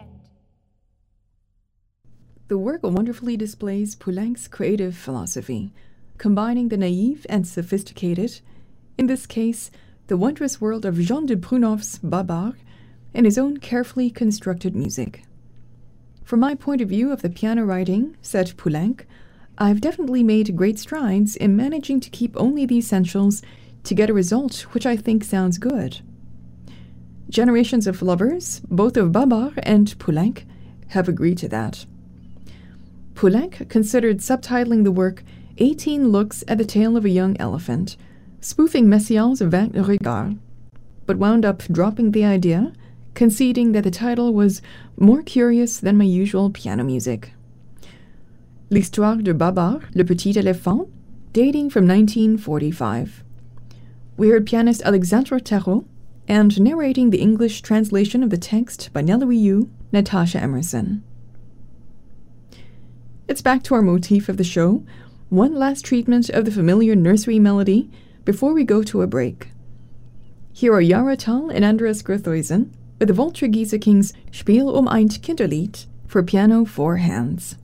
The work wonderfully displays Poulenc's creative philosophy, combining the naive and sophisticated, in this case, the wondrous world of Jean de Prunoff's Babar, and his own carefully constructed music. From my point of view of the piano writing, said Poulenc, I've definitely made great strides in managing to keep only the essentials to get a result which I think sounds good. Generations of lovers, both of Babar and Poulenc, have agreed to that. Poulenc considered subtitling the work 18 Looks at the Tail of a Young Elephant, spoofing Messiaen's 20 Regards, but wound up dropping the idea, conceding that the title was more curious than my usual piano music. L'Histoire de Babar, le Petit Éléphant, dating from 1945. We heard pianist Alexandre Tarot, and narrating the English translation of the text by Nellie Yu, Natasha Emerson. It's back to our motif of the show, one last treatment of the familiar nursery melody before we go to a break. Here are Jara Tull and Andreas Grothuizen with the Walter Gieseking's Spiel ein Kinderlied for piano 4 hands.